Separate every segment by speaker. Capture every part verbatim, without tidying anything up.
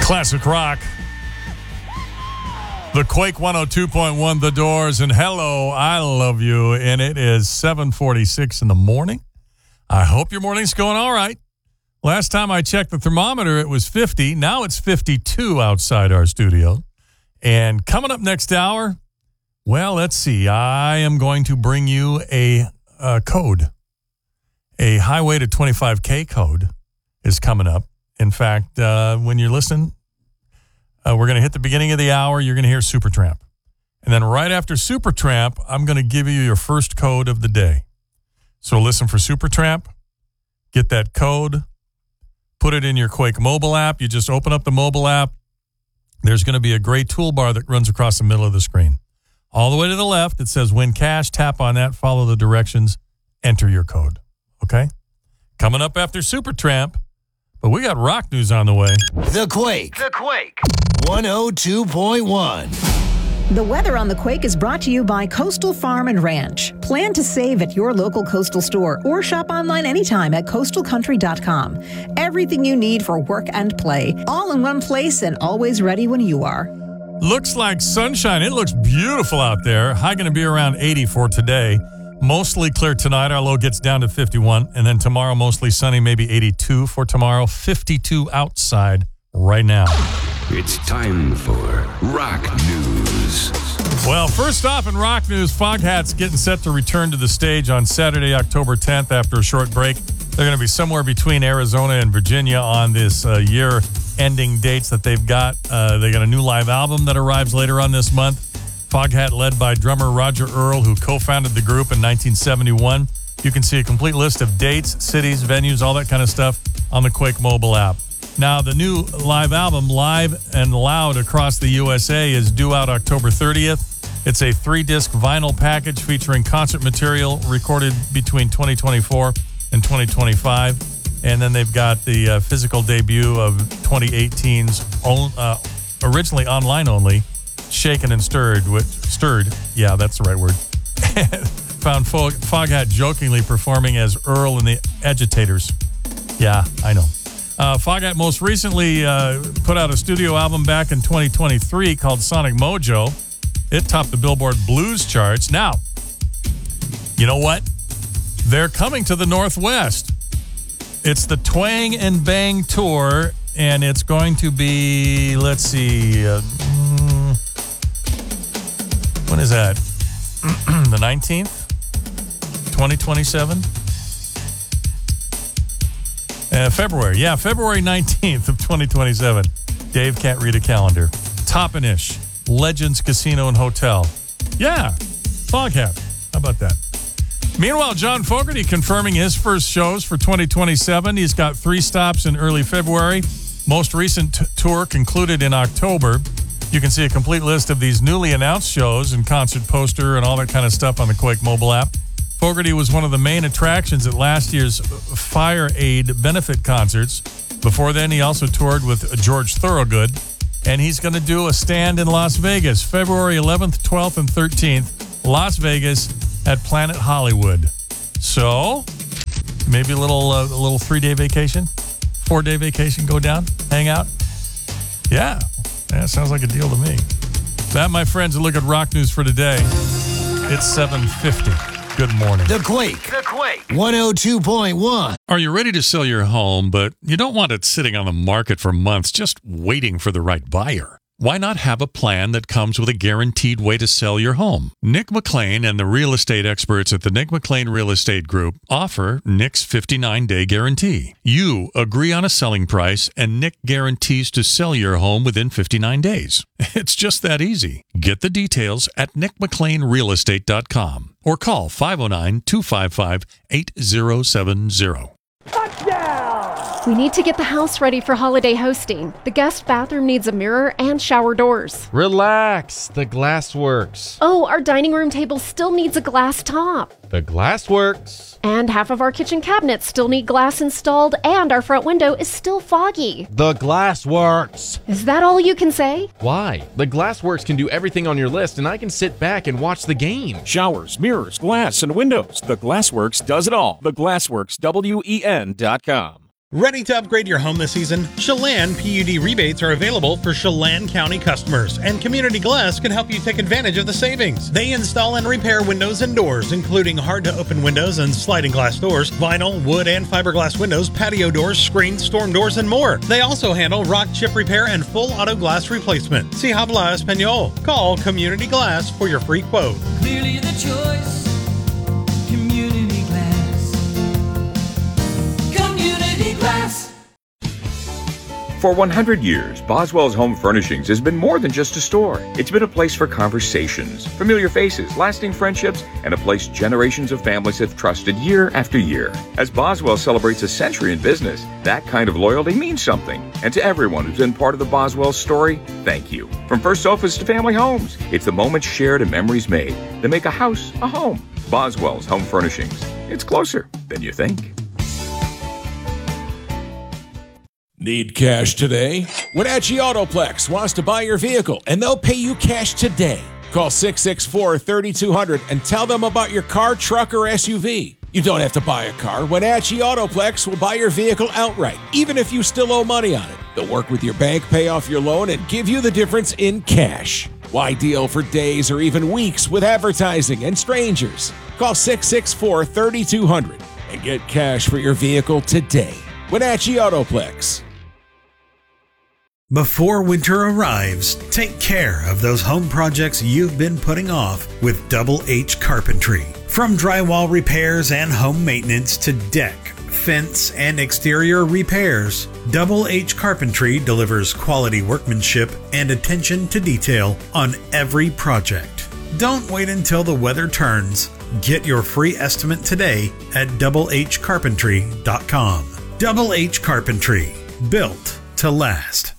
Speaker 1: Classic rock. The Quake one oh two point one, The Doors, and Hello, I Love You. And it is seven forty-six in the morning. I hope your morning's going all right. Last time I checked the thermometer, it was fifty. Now it's fifty-two outside our studio. And coming up next hour, well, let's see. I am going to bring you a, a code. A Highway to twenty-five K code is coming up. In fact, uh, when you're listening, uh, we're going to hit the beginning of the hour. You're going to hear Supertramp. And then right after Supertramp, I'm going to give you your first code of the day. So listen for Supertramp. Get that code. Put it in your Quake mobile app. You just open up the mobile app. There's going to be a gray toolbar that runs across the middle of the screen. All the way to the left, it says Win Cash. Tap on that. Follow the directions. Enter your code. Okay? Coming up after Supertramp. But we got rock news on the way.
Speaker 2: The Quake. The Quake. one oh two point one.
Speaker 3: The weather on The Quake is brought to you by Coastal Farm and Ranch. Plan to save at your local Coastal store or shop online anytime at coastal country dot com. Everything you need for work and play, all in one place and always ready when you are.
Speaker 1: Looks like sunshine. It looks beautiful out there. High going to be around eighty for today. Mostly clear tonight. Our low gets down to fifty-one. And then tomorrow, mostly sunny, maybe eighty-two for tomorrow. fifty-two outside right now.
Speaker 4: It's time for Rock News.
Speaker 1: Well, first off in Rock News, Foghat's getting set to return to the stage on Saturday, October tenth after a short break. They're going to be somewhere between Arizona and Virginia on this uh, year-ending dates that they've got. Uh, they got a new live album that arrives later on this month. Foghat, led by drummer Roger Earl, who co-founded the group in nineteen seventy-one. You can see a complete list of dates, cities, venues, all that kind of stuff on the Quake mobile app. Now, the new live album, Live and Loud Across the U S A, is due out October thirtieth. It's a three-disc vinyl package featuring concert material recorded between twenty twenty-four and twenty twenty-five. And then they've got the uh, physical debut of twenty eighteen's own, uh, originally online only, Shaken and Stirred, which, Stirred, yeah, that's the right word, found Fog, Foghat jokingly performing as Earl and the Agitators. Yeah, I know. Uh, Foghat most recently uh, put out a studio album back in twenty twenty-three called Sonic Mojo. It topped the Billboard Blues charts. Now, you know what? They're coming to the Northwest. It's the Twang and Bang Tour, and it's going to be, let's see, uh, when is that? The nineteenth? twenty twenty-seven? Uh, February. Yeah, February nineteenth of twenty twenty-seven. Dave can't read a calendar. Toppin-ish. Legends Casino and Hotel. Yeah, Foghat. How about that? Meanwhile, John Fogerty confirming his first shows for twenty twenty-seven. He's got three stops in early February. Most recent t- tour concluded in October. You can see a complete list of these newly announced shows and concert poster and all that kind of stuff on the Quake mobile app. Fogerty was one of the main attractions at last year's Fire Aid benefit concerts. Before then, he also toured with George Thorogood, and he's going to do a stand in Las Vegas, February eleventh, twelfth, and thirteenth, Las Vegas at Planet Hollywood. So, maybe a little uh, a little three-day vacation, four-day vacation, go down, hang out. Yeah. That sounds like a deal to me. That, my friends, a look at rock news for today. It's seven fifty. Good morning.
Speaker 2: The Quake. The Quake. one oh two point one.
Speaker 5: Are you ready to sell your home, but you don't want it sitting on the market for months just waiting for the right buyer? Why not have a plan that comes with a guaranteed way to sell your home? Nick McLean and the real estate experts at the Nick McLean Real Estate Group offer Nick's fifty-nine day guarantee. You agree on a selling price, and Nick guarantees to sell your home within fifty-nine days. It's just that easy. Get the details at nick mclean real estate dot com or call five oh nine, two five five, eight oh seven oh.
Speaker 6: We need to get the house ready for holiday hosting. The guest bathroom needs a mirror and shower doors.
Speaker 7: Relax, the glass works.
Speaker 6: Oh, our dining room table still needs a glass top.
Speaker 7: The glass works.
Speaker 6: And half of our kitchen cabinets still need glass installed, and our front window is still foggy.
Speaker 7: The glass works.
Speaker 6: Is that all you can say?
Speaker 7: Why? The glass works can do everything on your list, and I can sit back and watch the game.
Speaker 8: Showers, mirrors, glass, and windows. The Glassworks does it all. The Glassworks, W E N dot com. Ready to upgrade your home this season? Chelan P U D rebates are available for Chelan County customers, and Community Glass can help you take advantage of the savings. They install and repair windows and doors, including hard-to-open windows and sliding glass doors, vinyl, wood, and fiberglass windows, patio doors, screens, storm doors, and more. They also handle rock chip repair and full auto glass replacement. Si habla español. Call Community Glass for your free quote.
Speaker 9: Clearly the choice. Community Glass. Community Glass.
Speaker 10: For one hundred years, Boswell's Home Furnishings has been more than just a store. It's been a place for conversations, familiar faces, lasting friendships, and a place generations of families have trusted year after year. As Boswell celebrates a century in business, that kind of loyalty means something. And to everyone who's been part of the Boswell story, thank you. From first sofas to family homes, it's the moments shared and memories made that make a house a home. Boswell's Home Furnishings. It's closer than you think.
Speaker 11: Need cash today? Wenatchee Autoplex wants to buy your vehicle, and they'll pay you cash today. Call six six four, three two zero zero and tell them about your car, truck, or S U V. You don't have to buy a car. Wenatchee Autoplex will buy your vehicle outright, even if you still owe money on it. They'll work with your bank, pay off your loan, and give you the difference in cash. Why deal for days or even weeks with advertising and strangers? Call six six four, three two zero zero and get cash for your vehicle today. Wenatchee Autoplex.
Speaker 8: Before winter arrives, take care of those home projects you've been putting off with Double H Carpentry. From drywall repairs and home maintenance to deck, fence, and exterior repairs, Double H Carpentry delivers quality workmanship and attention to detail on every project. Don't wait until the weather turns. Get your free estimate today at double h carpentry dot com. Double H Carpentry, built to last.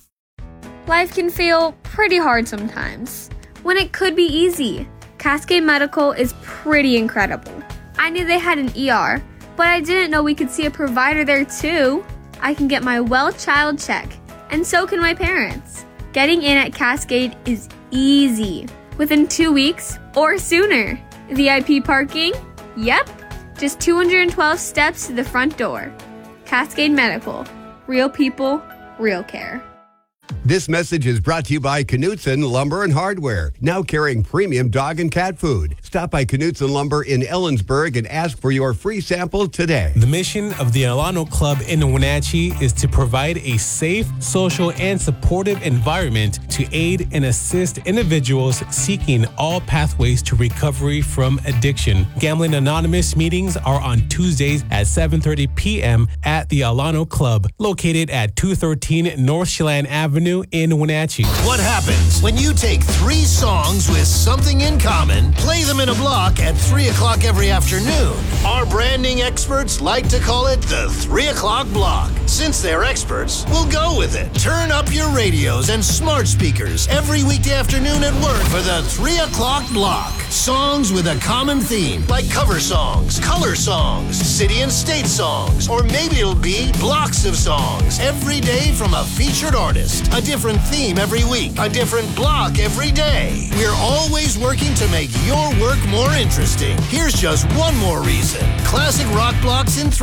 Speaker 12: Life can feel pretty hard sometimes, when it could be easy. Cascade Medical is pretty incredible. I knew they had an E R, but I didn't know we could see a provider there too. I can get my well child check, and so can my parents. Getting in at Cascade is easy, within two weeks or sooner. V I P parking? Yep, just two hundred twelve steps to the front door. Cascade Medical, real people, real care.
Speaker 13: This message is brought to you by Knutson Lumber and Hardware, now carrying premium dog and cat food. Stop by Knutson Lumber in Ellensburg and ask for your free sample today.
Speaker 14: The mission of the Alano Club in Wenatchee is to provide a safe, social, and supportive environment to aid and assist individuals seeking all pathways to recovery from addiction. Gambling Anonymous meetings are on Tuesdays at seven thirty p.m. at the Alano Club, located at two thirteen North Chelan Avenue in Wenatchee.
Speaker 2: What happens when you take three songs with something in common, play them in a block at three o'clock every afternoon? Our branding experts like to call it the three o'clock block. Since they're experts, we'll go with it. Turn up your radios and smart speakers every weekday afternoon at work for the three o'clock block. Songs with a common theme, like cover songs, color songs, city and state songs, or maybe it'll be blocks of songs every day from a featured artist. A different theme every week, a different block every day. We're always working to make your work more interesting. Here's just one more reason. Classic rock blocks in three.